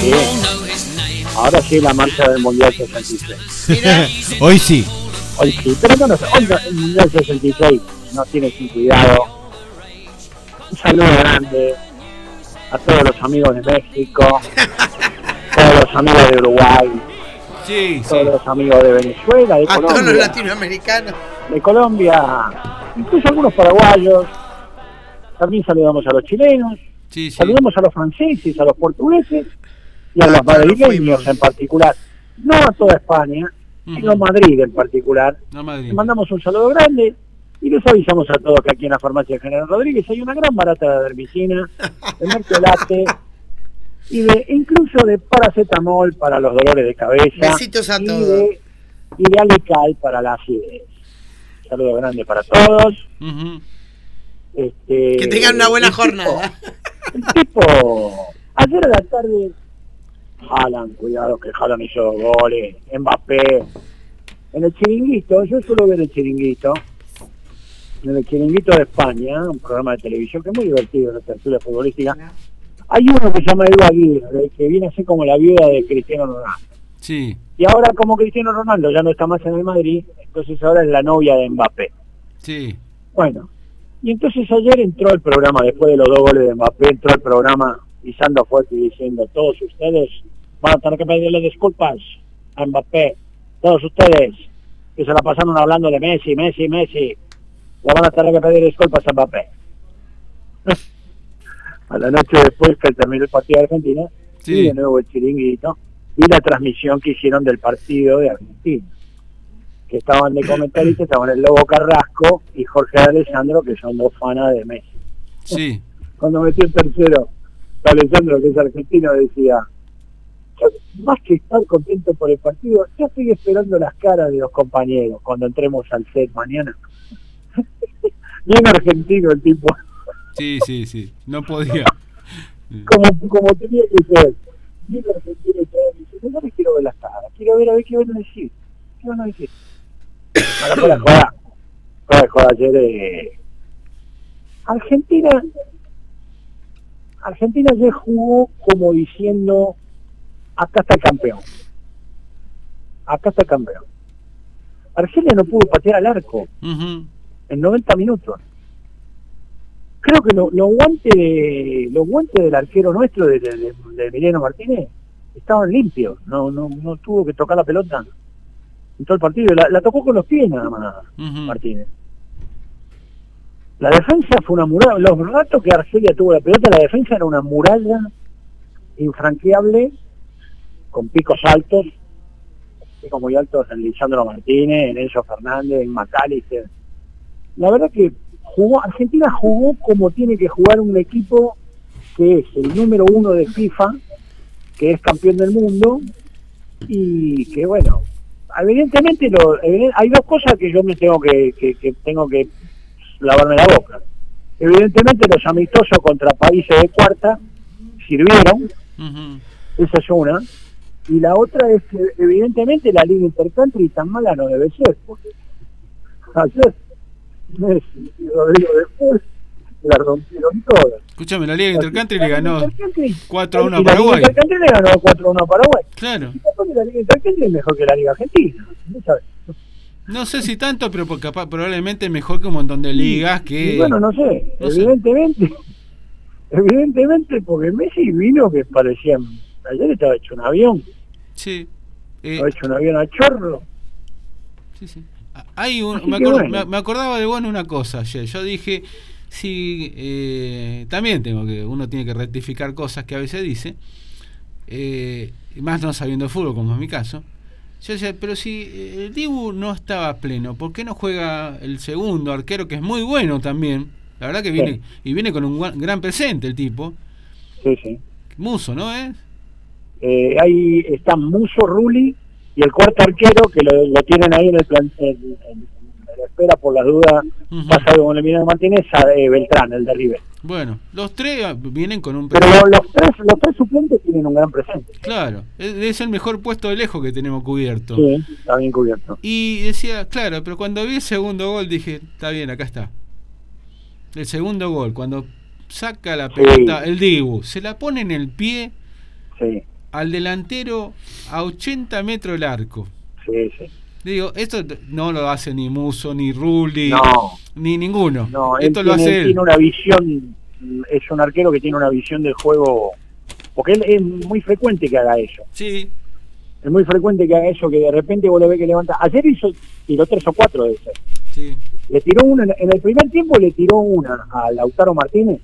sí. Ahora sí la marcha del Mundial 66. Hoy sí. Hoy sí, pero no, hoy el Mundial 66 no tiene sin cuidado. Un saludo grande a todos los amigos de México, todos los amigos de Uruguay, todos los amigos de Venezuela, de Colombia, todos los latinoamericanos, de Colombia, incluso algunos paraguayos. También saludamos a los chilenos, saludamos a los franceses, a los portugueses y a los madrileños en particular. No a toda España, sino a Madrid en particular. Les mandamos un saludo grande y les avisamos a todos que aquí en la farmacia General Rodríguez hay una gran barata de dermicina, de mertiolate y incluso de paracetamol para los dolores de cabeza. Besitos a todos. Y de Alecal para la acidez. Un saludo grande para todos. Que tengan una buena jornada. El tipo, ayer a la tarde, Haaland, cuidado que Haaland hizo goles, Mbappé, en el Chiringuito, yo suelo ver el Chiringuito, en el Chiringuito de España, un programa de televisión que es muy divertido, la tertulia futbolística, hay uno que se llama Edu Aguirre, que viene a ser como la viuda de Cristiano Ronaldo. Sí. Y ahora como Cristiano Ronaldo ya no está más en el Madrid, entonces ahora es la novia de Mbappé. Sí. Bueno, y entonces ayer entró el programa, después de los 2 goles de Mbappé, entró el programa pisando fuerte y diciendo, todos ustedes van a tener que pedirle disculpas a Mbappé, todos ustedes que se la pasaron hablando de Messi, le van a tener que pedir disculpas a Mbappé. A la noche después que terminó el partido de Argentina, y de nuevo el Chiringuito, y la transmisión que hicieron del partido de Argentina, que estaban de comentaristas, estaban el Lobo Carrasco y Jorge Alessandro, que son 2 fanas de Messi. Sí. Cuando metió el tercero, Alessandro, que es argentino, decía, yo, más que estar contento por el partido, yo estoy esperando las caras de los compañeros cuando entremos al set mañana. Bien argentino el tipo. Sí, no podía. como tenía que ser. Bien argentino y todo, dice, no les quiero ver las caras, quiero ver a ver qué van a decir. ¿Qué van a decir? Ahora fue la joda ayer. Argentina ayer jugó como diciendo, acá está el campeón. Argelia no pudo patear al arco en 90 minutos. Creo que los guantes del arquero nuestro, de Emiliano Martínez, estaban limpios. No tuvo que tocar la pelota en todo el partido. La tocó con los pies nada más, Martínez. La defensa fue una muralla. Los ratos que Argelia tuvo la pelota, la defensa era una muralla infranqueable, con picos altos, picos muy altos en Lisandro Martínez, en Enzo Fernández, en McAllister. La verdad que Argentina jugó como tiene que jugar un equipo que es el número 1 de FIFA, que es campeón del mundo, y que bueno, evidentemente hay 2 cosas que yo me tengo que lavarme la boca. Evidentemente los amistosos contra países de cuarta sirvieron, esa es una, y la otra es que evidentemente la liga intercountry tan mala no debe ser, porque ayer Messi y Rodrigo después la rompieron todas. Escúchame, la liga intercountry le ganó 4-1 a Paraguay. La liga intercountry le ganó 4-1 a Paraguay. Claro. Y la liga intercountry es mejor que la liga argentina, ¿sabes? No sé si tanto, pero probablemente mejor que un montón de ligas que... Bueno, no sé, evidentemente porque Messi vino que parecía, ayer estaba hecho un avión. Sí. Estaba hecho un avión a chorro. Sí. Me acordaba de una cosa ayer. Yo dije, también uno tiene que rectificar cosas que a veces dice, más no sabiendo fútbol, como es mi caso. Yo decía, pero si el Dibu no estaba pleno, ¿por qué no juega el segundo arquero, que es muy bueno también? La verdad que viene con un gran presente el tipo. Sí. Muso, ¿no es? Ahí están Muso, Rulli y el cuarto arquero, que lo tienen ahí en el plan, en la espera por las dudas, pasado con Emiliano Martínez, Beltrán, el de River. Bueno, los 3 vienen con un presente. Pero los tres suplentes tienen un gran presente. Claro, es el mejor puesto de lejos que tenemos cubierto. Sí, está bien cubierto. Y decía, claro, pero cuando vi el segundo gol dije, está bien, acá está. El segundo gol, cuando saca la pelota, el Dibu, se la pone en el pie. Sí. al delantero a 80 metros del arco. Sí, sí. Digo, esto no lo hace ni Musso, ni Rulli, No. ni ninguno. No, Esto lo hace él. Tiene una visión, es un arquero que tiene una visión del juego, porque él es muy frecuente que haga eso. Sí. Es muy frecuente que haga eso, que de repente vos lo ves que levanta. Ayer tiró 3 o 4 de esas. Sí. Le tiró una, en el primer tiempo le tiró una a Lautaro Martínez.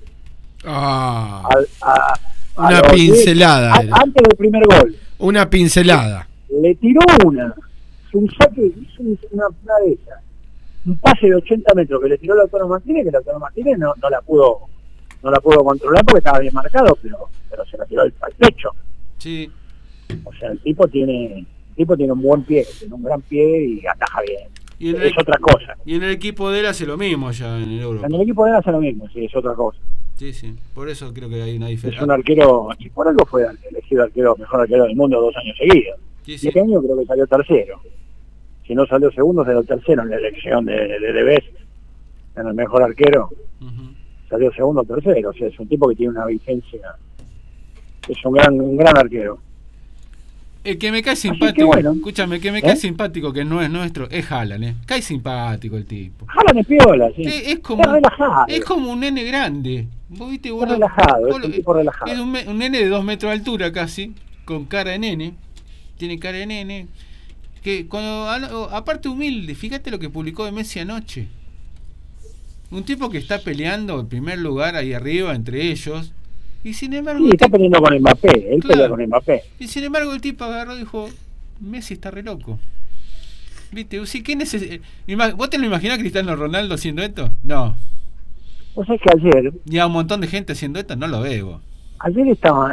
Una pincelada. Antes del primer gol. Una pincelada. Le tiró una. Un saque, hizo una de esas. Un pase de 80 metros que le tiró Lautaro Martínez, que Lautaro Martínez no la pudo controlar porque estaba bien marcado, pero se la tiró al pecho. Sí. O sea, el tipo tiene un buen pie, tiene un gran pie y ataja bien. Y es otra cosa. Y en el equipo de él hace lo mismo ya en el Europa. En el equipo de él hace lo mismo, sí, es otra cosa. Sí, sí, por eso creo que hay una diferencia. Es un arquero, y por algo fue elegido mejor arquero del mundo 2 años seguidos. Sí, sí. Y este año creo que salió tercero. Si no salió segundo, salió tercero en la elección de Best, en el mejor arquero. Salió segundo o tercero. O sea, es un tipo que tiene una vigencia. Es un gran arquero. El que me cae simpático, bueno. Escúchame, el que me cae simpático, que no es nuestro, es Haaland, Cae simpático el tipo. Haaland es piola, sí. Es como, está relajado. Es como un nene grande. ¿Vos viste? Está relajado, es un tipo relajado. Es un nene de 2 metros de altura casi, con cara de nene. Tiene cara de nene. Que aparte humilde, fíjate lo que publicó de Messi anoche. Un tipo que está peleando en primer lugar ahí arriba entre ellos. Y sin embargo. Sí, está peleando con Mbappé, él pelea con Mbappé. Y sin embargo el tipo agarró y dijo: Messi está re loco. ¿Viste? Sí, ¿vos te lo imaginás a Cristiano Ronaldo haciendo esto? No. Vos sabés que ayer. Y a un montón de gente haciendo esto, no lo veo. Ayer estaban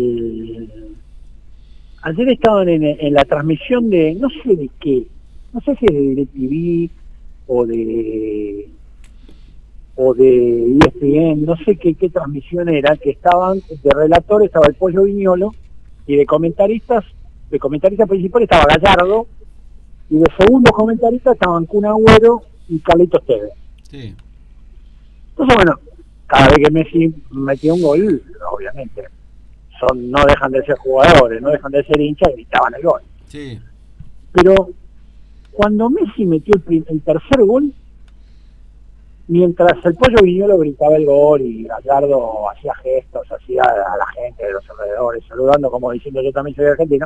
en la transmisión de, no sé de qué, no sé si es de DirecTV o de ESPN, no sé qué transmisión era, que estaban, de relator estaba el Pollo Viñolo, y de comentarista principal estaba Gallardo, y de segundo comentarista estaban Kun Agüero y Carlitos Tevez. Sí. Entonces, bueno, cada vez que Messi metió un gol, obviamente, no dejan de ser jugadores, no dejan de ser hinchas, gritaban el gol. Sí. Pero cuando Messi metió el tercer gol, mientras el Pollo Viñolo gritaba el gol y Gallardo hacía gestos, hacía a la gente de los alrededores, saludando como diciendo yo también soy argentino,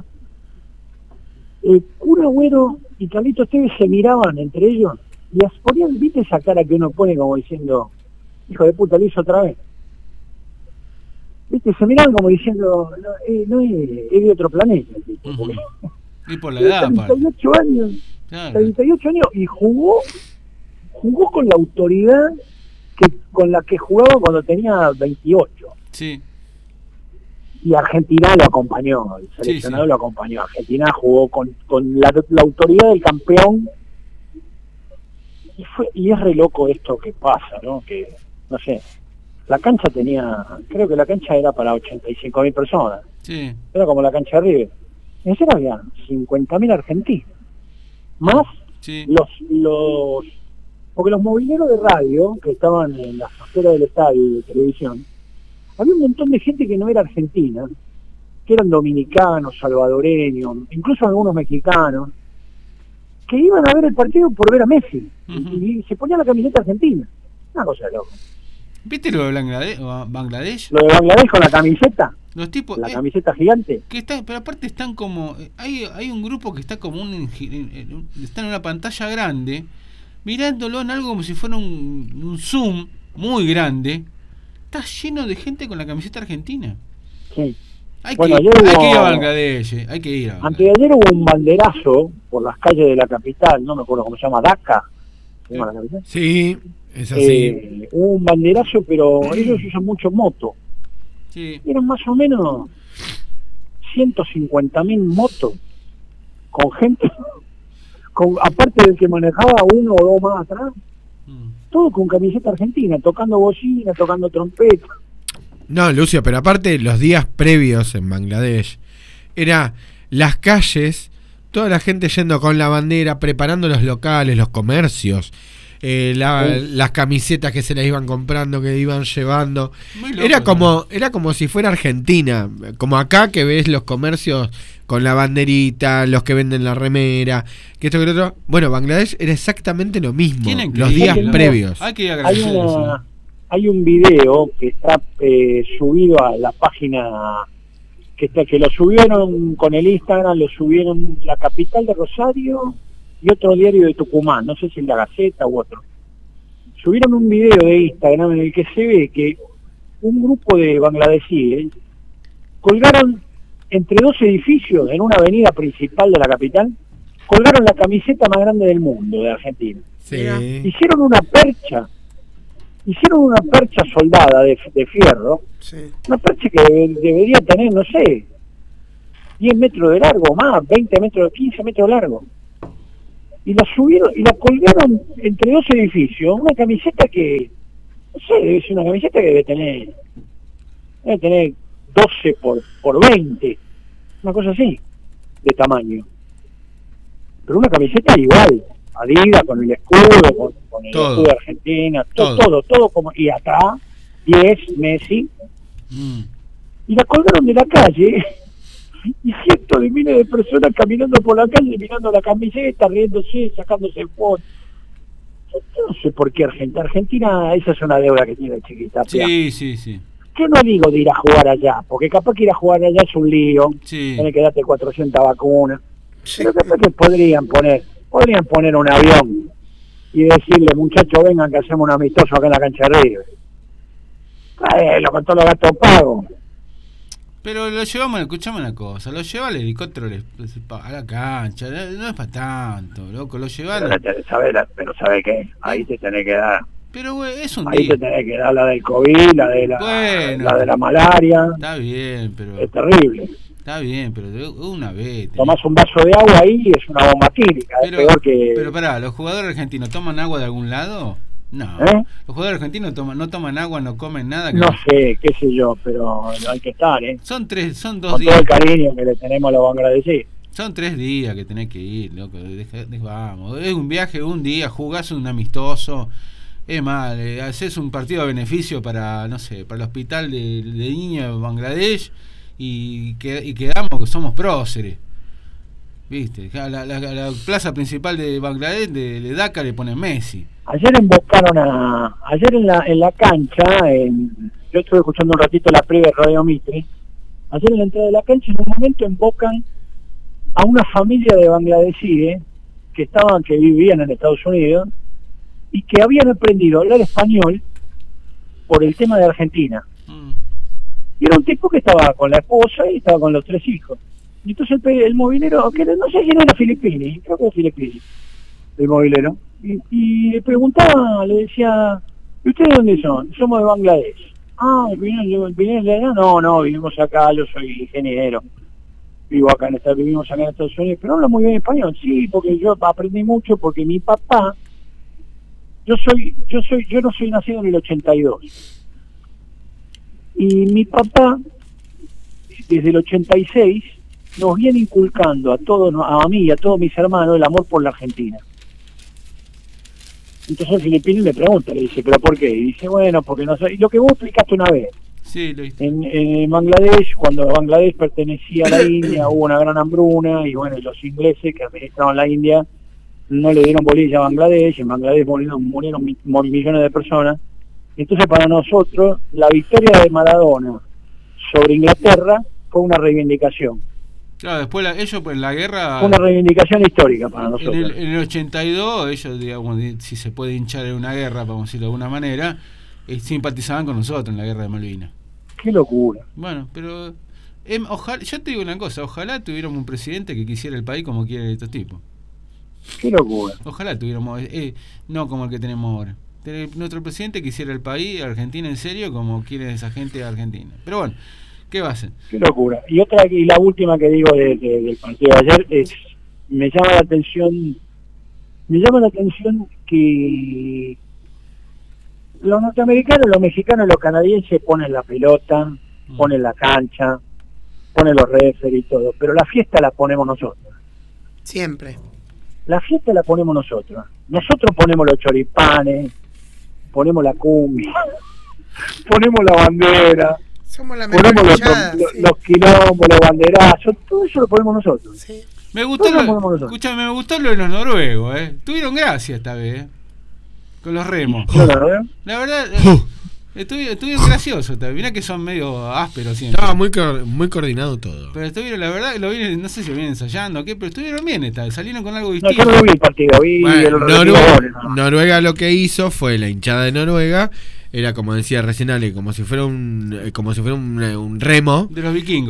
Kun Agüero y Carlitos Tevez se miraban entre ellos y ponían, ¿viste esa cara que uno pone como diciendo, hijo de puta, lo hizo otra vez? ¿Viste? Se miraban como diciendo, no es de otro planeta el tipo. Y por la edad, 38 años, claro. 38 años, y jugó con la autoridad con la que jugaba cuando tenía 28. Sí. Y Argentina lo acompañó, el seleccionado lo acompañó. Argentina jugó con la autoridad del campeón. Y es re loco esto que pasa, ¿no? Que, no sé, la cancha creo que la cancha era para 85.000 personas. Sí. Era como la cancha de River. En ese había 50.000 argentinos. Más porque los mobileros de radio que estaban en las afueras del estadio de televisión, había un montón de gente que no era argentina, que eran dominicanos, salvadoreños, incluso algunos mexicanos, que iban a ver el partido por ver a Messi, y se ponían la camiseta argentina. Una cosa de loco. ¿Viste lo de Bangladesh? Lo de Bangladesh con la camiseta. Los tipos, la camiseta gigante. Pero aparte están como... Hay un grupo que está como está en una pantalla grande, mirándolo en algo como si fuera un zoom muy grande. Está lleno de gente con la camiseta argentina. Sí. Hay que ir a Bangladesh. Hay que ir a Bangladesh. Antes de ayer hubo un banderazo por las calles de la capital, no me acuerdo cómo se llama, Dhaka. ¿Se llama la capital? Sí, es así. Hubo un banderazo, pero ellos usan mucho moto. Sí. Eran más o menos 150.000 motos con gente, aparte del que manejaba uno o dos más atrás, todo con camiseta argentina, tocando bocina, tocando trompeta. No, Lucio, pero aparte los días previos en Bangladesh, era las calles, toda la gente yendo con la bandera, preparando los locales, los comercios, las camisetas que se las iban comprando, que iban llevando. Era como si fuera Argentina, como acá que ves los comercios con la banderita, los que venden la remera, que esto que lo otro. Bueno, Bangladesh era exactamente lo mismo, los días previos. Hay un video que está subido a la página que lo subieron con el Instagram, lo subieron La Capital de Rosario y otro diario de Tucumán, no sé si es La Gaceta u otro. Subieron un video de Instagram en el que se ve que un grupo de bangladesíes colgaron entre dos edificios en una avenida principal de la capital, colgaron la camiseta más grande del mundo de Argentina. Sí. Hicieron una percha soldada de fierro, sí. Una percha que debería tener, no sé, 10 metros de largo, más, 20 metros, 15 metros de largo. Y la subieron y la colgaron entre dos edificios, una camiseta que, no sé, es una camiseta que debe tener 12 por 20, una cosa así, de tamaño. Pero una camiseta igual, Adidas, con el escudo, con el escudo de Argentina, todo como, y atrás 10 Messi, y la colgaron de la calle, y cientos de miles de personas caminando por la calle, mirando la camiseta, riéndose, sacándose fotos. Yo no sé por qué Argentina, esa es una deuda que tiene chiquita. Sí. Yo no digo de ir a jugar allá, porque capaz que ir a jugar allá es un lío, tiene que darte 400 vacunas, pero capaz que podrían poner un avión y decirle, muchachos, vengan que hacemos un amistoso acá en la cancha de River. Traelo con todos los gastos pagos. Pero lo llevamos, escuchame una cosa, lo lleva al helicóptero a la cancha, no es para tanto, loco, lo lleva pero ¿sabe qué? Ahí te tenés que dar. Pero güey, es un ahí día. Te tenés que dar la del COVID, la de la malaria. Está bien, pero es terrible. Está bien, pero una vez. Tomás un vaso de agua ahí y es una bomba química, es peor que... Pero pará, ¿los jugadores argentinos toman agua de algún lado? No. Los jugadores argentinos no toman agua, no comen nada. No sé, qué sé yo, pero hay que estar, Son 2 días. Con todo el cariño que le tenemos a los bangladesíes. Son 3 días que tenés que ir, loco. Vamos, es un viaje, un día, jugás un amistoso. Es mal, haces un partido a beneficio para, no sé, para el hospital de niños de Bangladesh y quedamos que somos próceres. ¿Viste? La plaza principal de Bangladesh, de Dhaka, le ponen Messi. Ayer embocaron ayer en la cancha, yo estuve escuchando un ratito la previa de Radio Mitre. Ayer en la entrada de la cancha, en un momento embocan a una familia de bangladesíes que vivían en Estados Unidos y que habían aprendido a hablar español por el tema de Argentina. Y era un tipo que estaba con la esposa y estaba con los 3 hijos. Y entonces el movilero, que no sé si era Filippini, creo que era Filippini, el movilero, y le preguntaba, le decía, ¿y ustedes dónde son? Somos de Bangladesh. Ah, ¿vinieron de allá? No, vivimos acá, yo soy ingeniero. Vivimos acá en Estados Unidos, pero habla muy bien español. Sí, porque yo aprendí mucho, porque mi papá, yo no soy nacido en el 82. Y mi papá, desde el 86, nos viene inculcando a mí y a todos mis hermanos el amor por la Argentina. Entonces el filipino le pregunta, le dice, ¿pero por qué? Y dice, bueno, porque no sé. Y lo que vos explicaste una vez. Sí, lo hice. En Bangladesh, cuando Bangladesh pertenecía a la India, hubo una gran hambruna, y bueno, los ingleses que administraban la India no le dieron bolilla a Bangladesh, en Bangladesh murieron millones de personas. Entonces para nosotros la victoria de Maradona sobre Inglaterra fue una reivindicación. Claro, después ellos en la guerra... Fue una reivindicación histórica para nosotros. En el 82 ellos, digamos, si se puede hinchar en una guerra, vamos a decirlo de alguna manera, simpatizaban con nosotros en la guerra de Malvinas. Qué locura. Bueno, pero ojalá, yo te digo una cosa, ojalá tuviéramos un presidente que quisiera el país como quieren estos tipos. Qué locura. Ojalá tuviéramos, no como el que tenemos ahora. Nuestro presidente quisiera el país, Argentina en serio, como quiere esa gente de Argentina. Pero bueno, ¿qué va a hacer? Qué locura. Y la última que digo del partido de ayer es, me llama la atención que los norteamericanos, los mexicanos, los canadienses ponen la pelota, ponen la cancha, ponen los referees y todo, pero la fiesta la ponemos nosotros. Siempre. La fiesta la ponemos nosotros. Nosotros ponemos los choripanes, ponemos la cumbia, ponemos la bandera, Somos la ponemos mejor los quilombos, los banderazos, todo eso lo ponemos nosotros. Sí. Me gustó escúchame, me gustó lo de los noruegos, Tuvieron gracia esta vez, con los remos. La verdad, estuvieron graciosos. Mirá que son medio ásperos siempre. Estaba muy coordinado todo. Pero estuvieron, la verdad, no sé si lo vienen ensayando o qué, pero estuvieron bien esta vez, salieron con algo distinto. No, yo no vi el partido, Noruega lo que hizo fue la hinchada de Noruega. Era como decía recién Ale, como si fuera un remo de los vikingos.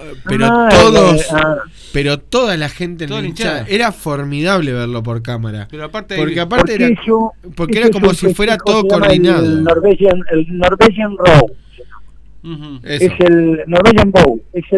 Pero toda la gente en la hinchada era formidable verlo por cámara. Pero aparte era como si fuera todo coordinado. El Norwegian Row. Es el Norwegian Bow. Es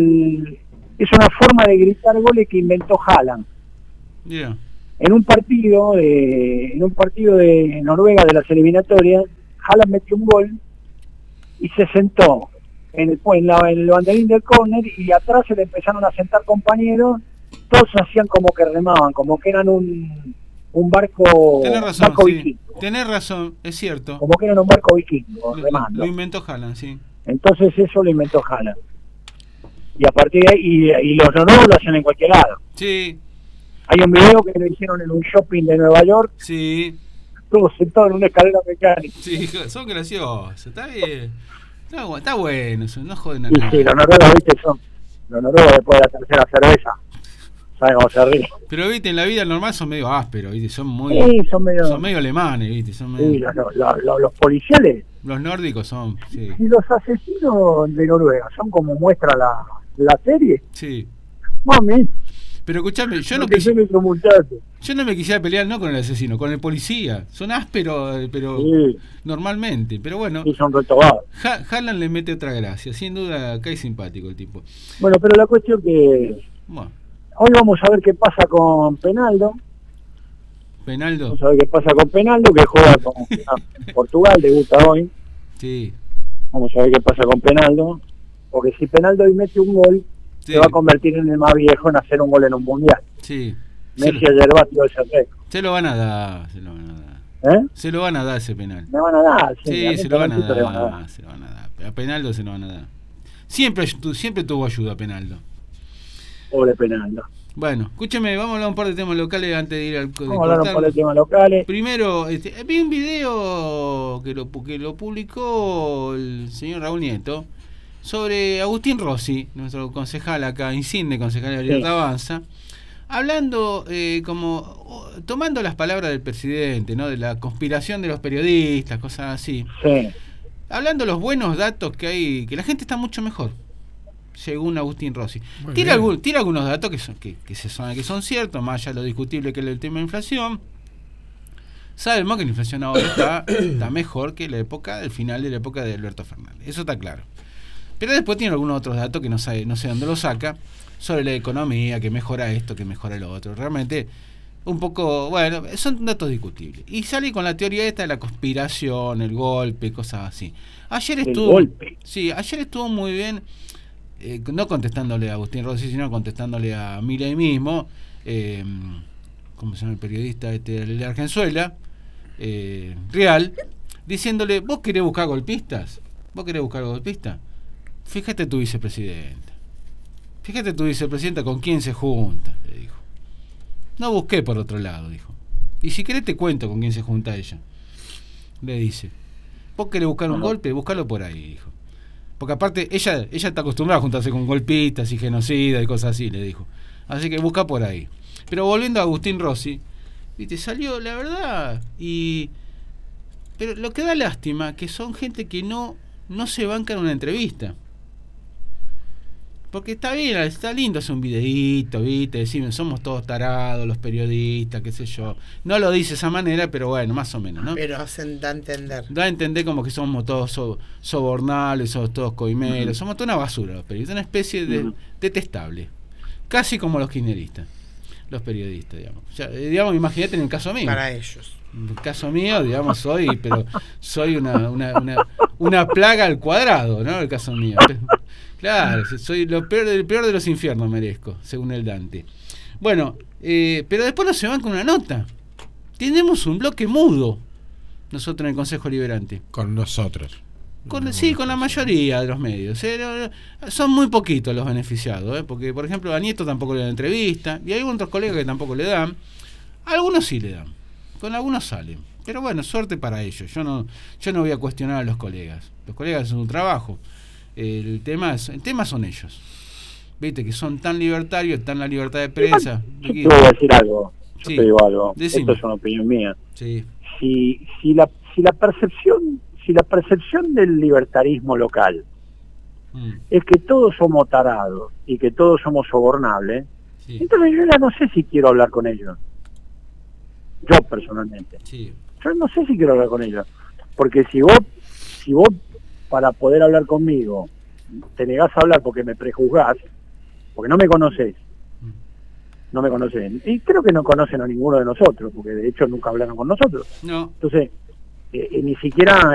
una forma de gritar goles que inventó Haaland. Yeah. En un partido de Noruega de las eliminatorias, Haaland metió un gol y se sentó en el banderín del córner, y atrás se le empezaron a sentar compañeros. Todos hacían como que remaban, como que eran un barco, vikingo. Tenés razón, es cierto. Como que eran un barco vikingo remando. Lo inventó Haaland, sí. Entonces eso lo inventó Haaland. Y a partir de ahí, y los noruegos lo hacen en cualquier lado. Sí. Hay un video que lo hicieron en un shopping de Nueva York. Sí. Todos sentados en una escalera mecánica. Sí, son graciosos, está bien. Está bueno, no joden a nadie. Y sí, los noruegos, los noruegos después de la tercera cerveza, ¿saben cómo se ríe? Pero viste, en la vida normal son medio ásperos, viste, son medio alemanes, viste, son medio... Sí, los policiales. Los nórdicos son, sí. Y los asesinos de Noruega son como muestra la serie. Sí. Mami. Pero escuchame, yo no me quisiera pelear no con el asesino, con el policía. Son ásperos, pero sí, normalmente. Pero bueno, sí, son retobados. Haaland le mete otra gracia. Sin duda, cae simpático el tipo. Bueno, pero la cuestión que... Bueno. Hoy vamos a ver qué pasa con Penaldo. Vamos a ver qué pasa con Penaldo, que juega con Portugal, debuta hoy. Sí. Vamos a ver qué pasa con Penaldo. Porque si Penaldo hoy mete un gol, se va a convertir en el más viejo en hacer un gol en un mundial. Sí. Messi ayer batió ese récord. Se lo van a dar. Se lo van a dar ese penal. Me van a dar. Sí, se lo van a dar. A Penaldo se lo van a dar. Siempre tuvo ayuda Penaldo. Pobre Penaldo. Bueno, escúcheme, vamos a hablar un par de temas locales antes de ir al... Vamos a hablar un par de temas locales. Primero, vi un video que lo publicó el señor Raúl Nieto sobre Agustín Rossi, nuestro concejal acá, insigne concejal de Libertad Avanza, hablando tomando las palabras del presidente, ¿no? De la conspiración de los periodistas, cosas así. Sí. Hablando de los buenos datos que hay, que la gente está mucho mejor, según Agustín Rossi. Tira algunos datos que son ciertos, más allá de lo discutible que es el tema de inflación. Sabemos que la inflación ahora está mejor que el final de la época de Alberto Fernández. Eso está claro. Pero después tiene algunos otros datos que no sé dónde lo saca, sobre la economía, que mejora esto, que mejora lo otro. Realmente, un poco, bueno, son datos discutibles. Y sale con la teoría esta de la conspiración, el golpe, cosas así. Ayer estuvo muy bien, no contestándole a Agustín Rossi, sino contestándole a Milei mismo, ¿cómo se llama el periodista de Argenzuela? Real, diciéndole, ¿vos querés buscar golpistas? Fíjate tu vicepresidenta con quién se junta, le dijo. No busqué por otro lado, dijo. Y si querés te cuento con quién se junta ella, le dice. Vos querés buscar un golpe, búscalo por ahí, dijo. Porque aparte ella está acostumbrada a juntarse con golpistas y genocidas y cosas así, le dijo. Así que busca por ahí. Pero volviendo a Agustín Rossi, viste, salió la verdad. Pero lo que da lástima que son gente que no se banca en una entrevista. Porque está bien, está lindo hacer un videíto, ¿viste? Decir, somos todos tarados, los periodistas, qué sé yo. No lo dice de esa manera, pero bueno, más o menos, ¿no? Pero da a entender. Da a entender como que somos todos sobornables, somos todos coimeros, somos toda una basura los periodistas, una especie de detestable. Casi como los kirchneristas, los periodistas, digamos. O sea, digamos, imagínate en el caso mío. Para ellos. En el caso mío, digamos, soy una plaga al cuadrado, ¿no? El caso mío. Claro, soy el peor de los infiernos merezco, según el Dante. Bueno, pero después no se van con una nota. tenemos un bloque mudo nosotros en el Consejo Deliberante. Con nosotros. Con la mayoría de los medios. Son muy poquitos los beneficiados, porque por ejemplo a Nieto tampoco le dan entrevista, y hay otros colegas que tampoco le dan. Algunos sí le dan, con algunos salen. Pero bueno, suerte para ellos. Yo no voy a cuestionar a los colegas. Los colegas hacen un trabajo. El tema son ellos. Viste que son tan libertarios, están la libertad de prensa. Yo te voy a decir algo. Sí. Yo te digo algo. Decime. Esto es una opinión mía. Sí. Si la percepción del libertarismo local es que todos somos tarados y que todos somos sobornables, Sí. entonces yo ya no sé si quiero hablar con ellos. Yo personalmente. Sí. Yo no sé si quiero hablar con ellos. Porque si vos para poder hablar conmigo te negás a hablar porque me prejuzgás, porque no me conocés, y creo que no conocen a ninguno de nosotros, porque de hecho nunca hablaron con nosotros. No. Entonces, ni siquiera